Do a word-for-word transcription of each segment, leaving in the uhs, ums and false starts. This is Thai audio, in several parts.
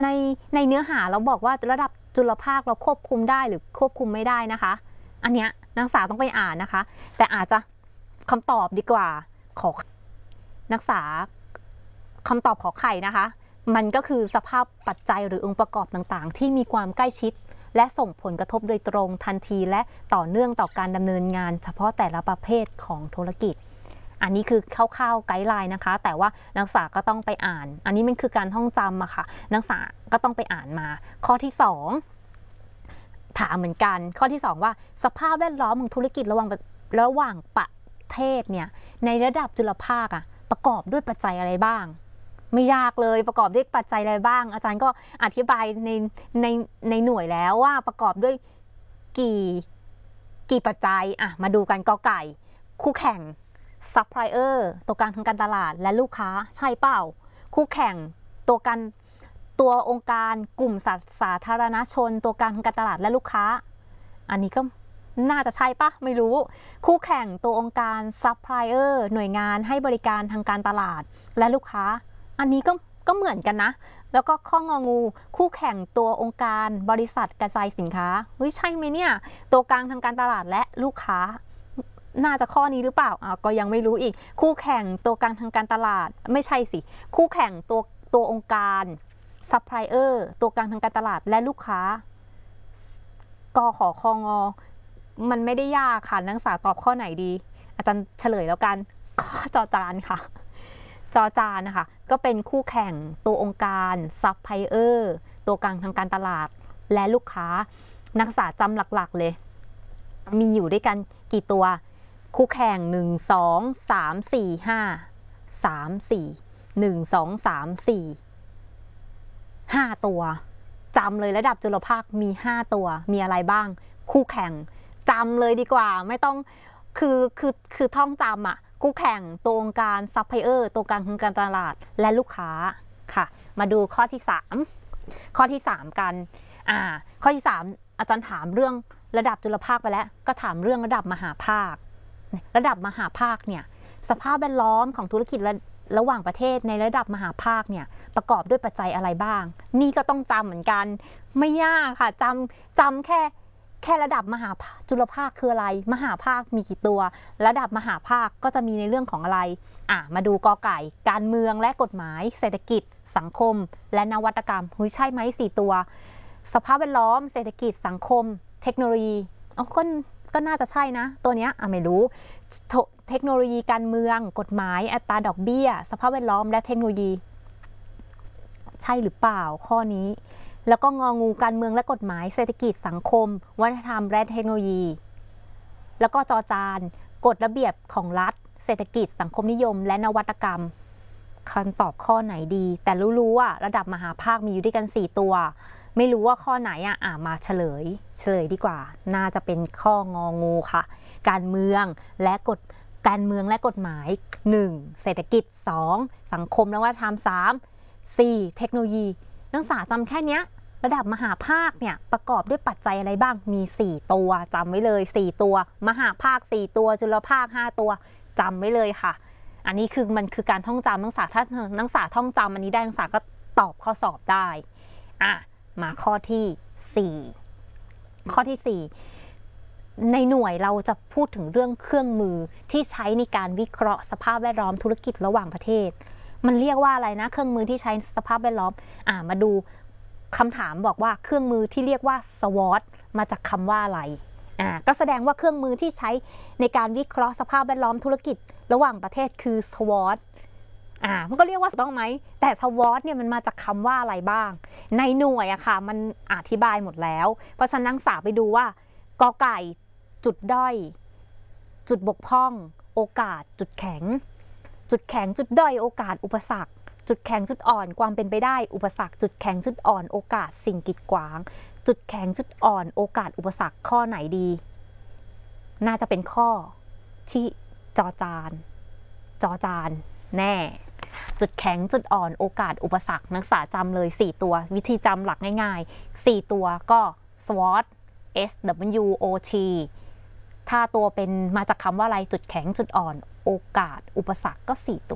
ในในเนื้อหาเราบอกว่าระดับจุลภาคเราควบคุมได้หรือควบคุมไม่ได้นะคะอันเนี้ยนักศึกษาต้องไปอ่านนะคะแต่อาจจะคำตอบดีกว่าขอนักศึกษาคำตอบขอไข่นะคะมันก็คือสภาพปัจจัยหรือองค์ประกอบต่างๆที่มีความใกล้ชิดและส่งผลกระทบโดยตรงทันทีและต่อเนื่องต่อการดำเนินงานเฉพาะแต่ละประเภทของธุรกิจอันนี้คือคร่าวๆไกด์ไลน์นะคะแต่ว่านักศึกษาก็ต้องไปอ่านอันนี้มันคือการท่องจำอะค่ะนักศึกษาก็ต้องไปอ่านมาข้อที่สองถามเหมือนกันข้อที่สองว่าสภาพแวดล้อมของธุรกิจระหว่างระหว่างประเทศเนี่ยในระดับจุลภาคอะประกอบด้วยปัจจัยอะไรบ้างไม่ยากเลยประกอบด้วยปัจจัยอะไรบ้างอาจารย์ก็อธิบายในในในหน่วยแล้วว่าประกอบด้วยกี่กี่ปัจจัยอะมาดูกันกอไก่คู่แข่งซัพพลายเออร์ตัวกลางทางการตลาดและลูกค้าใช่เปล่าคู่แข่งตัวการตัวองค์การกลุ่มสาสาธารณชนตัวกลางทางการตลาดและลูกค้าอันนี้ก็น่าจะใช่ปะไม่รู้คู่แข่งตัวองค์การซัพพลายเออร์หน่วยงานให้บริการทางการตลาดและลูกค้าอันนี้ก็ก็เหมือนกันนะแล้วก็ข้ององูคู่แข่งตัวองค์การบริษัทกระจายสินค้าเฮ้ยใช่ไหมเนี่ยตัวกลางทางการตลาดและลูกค้าน่าจะข้อนี้หรือเปล่าอ่าก็ยังไม่รู้อีกคู่แข่งตัวกลางทางการตลาดไม่ใช่สิคู่แข่งตัวตัวองค์การซัพพลายเออร์ตัวกลางทางการตลาดและลูกค้ากขอคองอมันไม่ได้ยากค่ะนักศึกษาตอบข้อไหนดีอาจารย์เฉลยแล้วกันข้อจอจานค่ะจอจานนะคะก็เป็นคู่แข่งตัวองค์การซัพพลายเออร์ตัวกลางทางการตลาดและลูกค้านักศึกษาจำหลักๆเลยมีอยู่ด้วยกันกี่ตัวคู่แข่งหนึ่งสองสามสี่ห้าสามสี่หนึ่งสองสามสี่ห้าตัวจำเลยระดับจุลภาคมีห้าตัวมีอะไรบ้างคู่แข่งจำเลยดีกว่าไม่ต้องคือคือคือท่องจำอ่ะคู่แข่งตัวองค์การซัพพลายเออร์ตัวกลางทางการตลาดและลูกค้าค่ะมาดูข้อที่สามข้อที่สามกันอ่าข้อที่สามอาจารย์ถามเรื่องระดับจุลภาคไปแล้วก็ถามเรื่องระดับมหาภาคระดับมหาภาคเนี่ยสภาพแวดล้อมของธุรกิจระระหว่างประเทศในระดับมหาภาคเนี่ยประกอบด้วยปัจจัยอะไรบ้างนี่ก็ต้องจำเหมือนกันไม่ยากค่ะจำจำแค่แค่ระดับมหาจุลภาคคืออะไรมหาภาคมีกี่ตัวระดับมหาภาคก็จะมีในเรื่องของอะไรอ่ะมาดูกอไก่การเมืองและกฎหมายเศรษฐกิจสังคมและนวัตกรรมหุ้ยใช่ไหมสี่ตัวสภาพแวดล้อมเศรษฐกิจสังคมเทคโนโลยีอ๋อก็ก็น่าจะใช่นะตัวเนี้ยอ่ะไม่รู้เทคโนโลยีการเมืองกฎหมายอัตราดอกเบี้ยสภาพแวดล้อมและเทคโนโลยีใช่หรือเปล่าข้อนี้แล้วก็งองูการเมืองและกฎหมายเศรษฐกิจสังคมวัฒนธรรมและเทคโนโลยีแล้วก็จอจานกฎระเบียบของรัฐเศรษฐกิจสังคมนิยมและนวัตกรรมคำตอบข้อไหนดีแต่รู้ๆว่าระดับมหาภาคมีอยู่ด้วยกันสี่ตัวไม่รู้ว่าข้อไหนอ่ะอ่ะมาเฉลยเฉลยดีกว่าน่าจะเป็นข้ององูค่ะการเมืองและกฎการเมืองและกฎหมายหนึ่งเศรษฐกิจสองสังคมและวัฒนธรรมสามสี่เทคโนโลยีนักศึกษาจำแค่เนี้ยระดับมหาภาคเนี่ยประกอบด้วยปัจจัยอะไรบ้างมีสี่ตัวจำไว้เลยสี่ตัวมหาภาคสี่ตัวจุลภาคห้าตัวจำไว้เลยค่ะอันนี้คือมันคือการท่องจำนักศึกษาถ้านักศึกษาท่องจำอันนี้ได้นักศึกษาก็ตอบข้อสอบได้อ่ะมาข้อที่สี่ข้อที่สี่ในหน่วยเราจะพูดถึงเรื่องเครื่องมือที่ใช้ในการวิเคราะห์สภาพแวดล้อมธุรกิจระหว่างประเทศมันเรียกว่าอะไรนะเครื่องมือที่ใช้สภาพแวดล้อมอ่ามาดูคำถามบอกว่าเครื่องมือที่เรียกว่า สวอต มาจากคำว่าอะไรอ่าก็แสดงว่าเครื่องมือที่ใช้ในการวิเคราะห์สภาพแวดล้อมธุรกิจระหว่างประเทศคือ สวอต อ่ามันก็เรียกว่าต้องไหมแต่ สวอต เนี่ยมันมาจากคำว่าอะไรบ้างในหน่วยอะค่ะมันอธิบายหมดแล้วเพราะฉะนั้นนักศึกษาไปดูว่ากอไก่จุดด้อยจุดบกพร่องโอกาสจุดแข็งจุดแข็งจุดด้อยโอกาสอุปสรรคจุดแข็งจุดอ่อนความเป็นไปได้อุปสรรคจุดแข็งจุดอ่อนโอกาสสิ่งกีดขวางจุดแข็งจุดอ่อนโอกาสอุปสรรคข้อไหนดีน่าจะเป็นข้อที่จอจานจอจานแน่จุดแข็งจุดอ่อนโอกาสอุปสรรคนักศึกษาจำเลยสี่ตัววิธีจำหลักง่ายๆสี่ตัวก็ สวอต S W O T ถ้าตัวเป็นมาจากคำว่าอะไรจุดแข็งจุดอ่อนโอกาสอุปสรรคก็สี่ตัว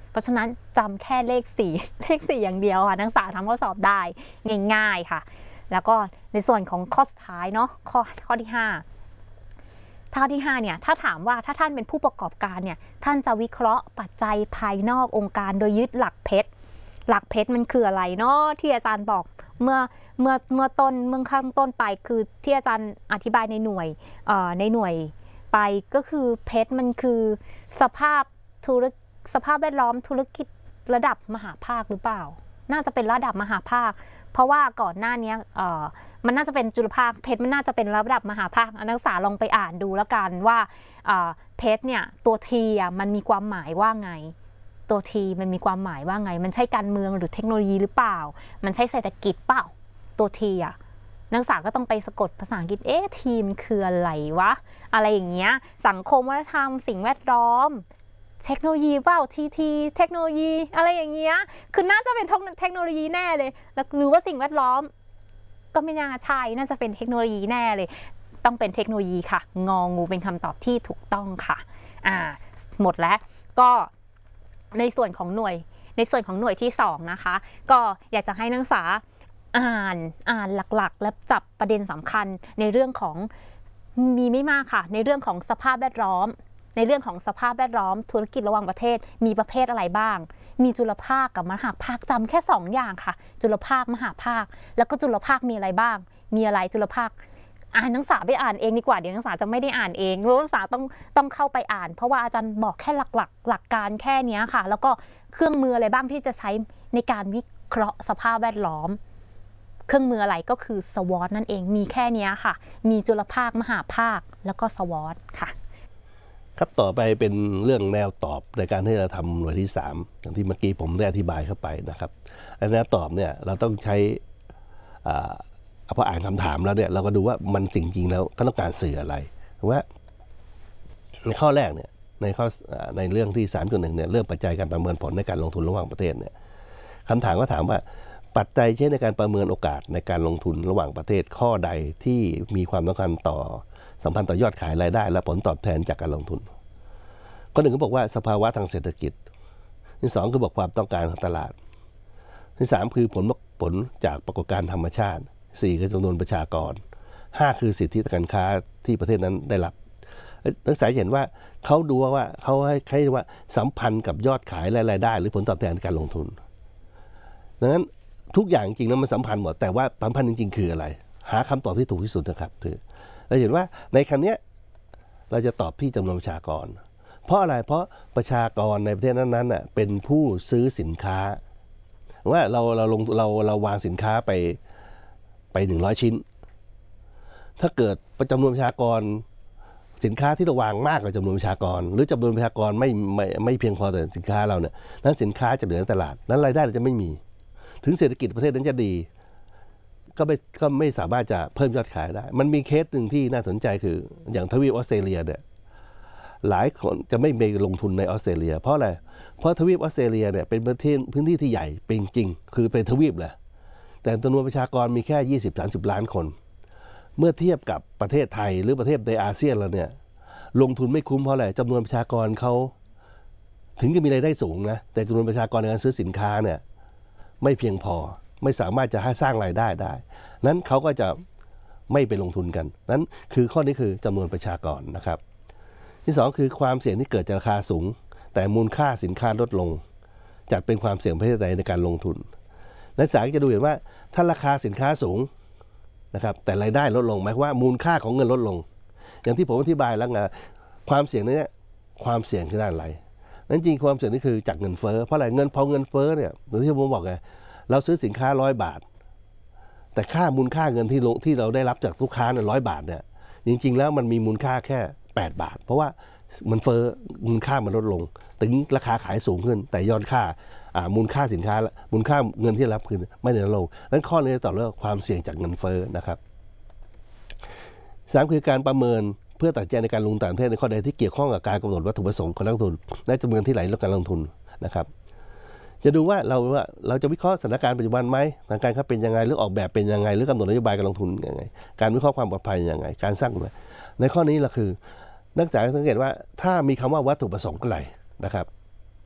เพราะฉะนั้นจำแค่เลขสี่เลขสี่อย่างเดียวค่ะนักศึกษาทำข้อสอบได้ง่ายๆค่ะแล้วก็ในส่วนของข้อสุดท้ายเนาะข้อข้อที่ห้าข้อที่ห้าเนี่ยถ้าถามว่าถ้าท่านเป็นผู้ประกอบการเนี่ยท่านจะวิเคราะห์ปัจจัยภายนอกองค์การโดยยึดหลักเพชรหลักเพชรมันคืออะไรเนาะที่อาจารย์บอกเมื่อเมื่อเมื่อต้นเมื่อข้างต้นไปคือที่อาจารย์อธิบายในหน่วยเอ่อในหน่วยไปก็คือเพชรมันคือสภาพธุรสภาพแวดล้อมธุรกิจระดับมหาภาคหรือเปล่าน่าจะเป็นระดับมหาภาคเพราะว่าก่อนหน้านี้เอ่อมันน่าจะเป็นจุลภาคเพชรมันน่าจะเป็นระดับมหาภาคนักศึกษาลองไปอ่านดูแล้วกันว่าเพชรเนี่ยตัวทีอ่ะมันมีความหมายว่าไงตัวทีมันมีความหมายว่าไงมันใช่การเมืองหรือเทคโนโลยีหรือเปล่ามันใช่เศรษฐกิจเปล่าตัวทีอ่ะนักศึกษาก็ต้องไปสะกดภาษาอังกฤษเอ๊ะทีมคืออะไรวะอะไรอย่างเงี้ยสังคมวัฒนธรรมสิ่งแวดล้อมเทคโนโลยีเปล่าทีทีเทคโนโลยีอะไรอย่างเงี้ยคือน่าจะเป็นเทคโนโลยีแน่เลยแล้วหรือว่าสิ่งแวดล้อมก็ไม่น่าใช่น่าจะเป็นเทคโนโลยีแน่เลยต้องเป็นเทคโนโลยีค่ะงองูเป็นคำตอบที่ถูกต้องค่ะอ่าหมดแล้วก็ในส่วนของหน่วยในส่วนของหน่วยที่สองนะคะก็อยากจะให้นักศึกษาอ่านอ่านหลักๆและจับประเด็นสำคัญในเรื่องของมีไม่มากค่ะในเรื่องของสภาพแวดล้อมในเรื่องของสภาพแวดล้อมธุรกิจระหว่างประเทศมีประเภทอะไรบ้างมีจุลภาคกับมหาภาคจำแค่สองอย่างค่ะจุลภาคมหาภาคแล้วก็จุลภาคมีอะไรบ้างมีอะไรจุลภาคอ่านนักศึกษาไปอ่านเองดีกว่าเดี๋ยวนักศึกษาจะไม่ได้อ่านเองนักศึกษาต้องต้องเข้าไปอ่านเพราะว่าอาจารย์บอกแค่หลักๆหลักการแค่นี้ค่ะแล้วก็เครื่องมืออะไรบ้างที่จะใช้ในการวิเคราะห์สภาพแวดล้อมเครื่องมืออะไรก็คือสวอตนั่นเองมีแค่นี้ค่ะมีจุลภาคมหาภาคแล้วก็สวอตค่ะครับต่อไปเป็นเรื่องแนวตอบในการที่เราทำหน่วยที่สามอย่างที่เมื่อกี้ผมได้อธิบายเข้าไปนะครับแนวตอบเนี่ยเราต้องใช้พออ่านคำถามแล้วเนี่ยเราก็ดูว่ามันจริงๆแล้วเขาต้องการสื่ออะไรว่าในข้อแรกเนี่ยในข้อในเรื่องที่ สามจุดหนึ่ง เนี่ยเรื่องปัจจัยการประเมินผลในการลงทุนระหว่างประเทศเนี่ยคำถามก็ถามว่าปัจจัยใช้ในการประเมินโอกาสในการลงทุนระหว่างประเทศข้อใดที่มีความสำคัญต่อสัมพันธ์ต่อยอดขายรายได้และผลตอบแทนจากการลงทุนข้อหนึ่งก็บอกว่าสภาวะทางเศรษฐกิจที่สองคือบอกความต้องการของตลาดที่สามคือผลผลจากปรากฏการณ์ธรรมชาติสี่คือจำนวนประชากรห้าคือสิทธิการค้าที่ประเทศนั้นได้รับนักศึกษาเห็นว่าเขาดูว่าเขาให้ใช้ว่าสัมพันธ์กับยอดขายและรายได้หรือผลตอบแทนการลงทุนดังนั้นทุกอย่างจริงๆแล้วมันสัมพันธ์หมดแต่ว่าสัมพันธ์จริงๆคืออะไรหาคำตอบที่ถูกที่สุดนะครับคือเราเห็นว่าในคำนี้เราจะตอบที่จำนวนประชากรเพราะอะไรเพราะประชากรในประเทศนั้นๆน่ะเป็นผู้ซื้อสินค้าว่าเราเราลงเราเราวางสินค้าไปไปหนึ่งร้อยชิ้นถ้าเกิดจำนวนประชากรสินค้าที่เราวางมากกว่าจำนวนประชากรหรือจำนวนประชากรไม่ไม่ไม่เพียงพอต่อสินค้าเราเนี่ยนั้นสินค้าจะเหลือในตลาดนั้นรายได้เราจะไม่มีถึงเศรษฐกิจประเทศนั้นจะดีก็ไม่ก็ไม่สามารถจะเพิ่มยอดขายได้มันมีเคสหนึ่งที่น่าสนใจคืออย่างทวีปออสเตรเลียเนี่ยหลายคนจะไม่ไปลงทุนในออสเตรเลียเพราะอะไรเพราะทวีปออสเตรเลียเนี่ยเป็นประเทศพื้นที่ที่ใหญ่เป็นจริงคือเป็นทวีปแหละแต่จำนวนประชากรมีแค่ ยี่สิบถึงสามสิบ ล้านคนเมื่อเทียบกับประเทศไทยหรือประเทศในอาเซียนเราเนี่ยลงทุนไม่คุ้มเพราะอะไรจำนวนประชากรเขาถึงจะมีรายได้สูงนะแต่จำนวนประชากรในการซื้อสินค้าเนี่ยไม่เพียงพอไม่สามารถจะให้สร้างรายได้ได้นั้นเขาก็จะไม่ไปลงทุนกันนั้นคือข้อนี้คือจำนวนประชากรนะครับที่สองคือความเสี่ยงที่เกิดจากราคาสูงแต่มูลค่าสินค้าลดลงจัดเป็นความเสี่ยงประเทศใดในการลงทุนนักศึกษาจะดูเห็นว่าถ้าราคาสินค้าสูงนะครับแต่รายได้ลดลงหมายความว่ามูลค่าของเงินลดลงอย่างที่ผมอธิบายแล้วไงความเสี่ยงนี้ความเสี่ยงคือด้านอะไรนั้นจริงความเสี่ยงนี่คือจากเงินเฟ้อเพราะอะไรเงินพอเงินเฟ้อเนี่ยเหมือนที่ผมบอกไงเราซื้อสินค้าร้อยบาทแต่ค่ามูลค่าเงินที่ที่เราได้รับจากลูกค้าเนี่ยร้อยบาทเนี่ยจริงๆแล้วมันมีมูลค่าแค่แปดบาทเพราะว่ามันเฟ้อมูลค่ามันลดลงถึงราคาขายสูงขึ้นแต่ยอดค่ามูลค่าสินค้ามูลค่าเงินที่รับคือไม่ได้ลดลงนั้นข้อนี้ต่อเรื่องความเสี่ยงจากเงินเฟ้อนะครับสามคือการประเมินเพื่อตัดสินใจในการลงทุนต่างประเทศในข้อใดที่เกี่ยวข้องกับการกำหนดวัตถุประสงค์ของนักลงทุนและจำนวนที่ไหลและการลงทุนนะครับจะดูว่าเราว่าเราจะวิเคราะห์สถานการณ์ปัจจุบันไหมทางการเขาเป็นยังไงหรือออกแบบเป็นยังไงหรือกำหนดนโยบายการลงทุนยังไงการวิเคราะห์ความปลอดภัยยังไงการสร้างในข้อนี้เราคือนักศึกษาสังเกตว่าถ้ามีคำว่าวัตถุประสงค์อะไรนะครับ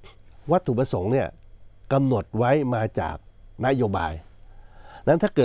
วัตถุประสงค์เนี่ยกำหนดไว้มาจากนโยบายนั้นถ้าเกิด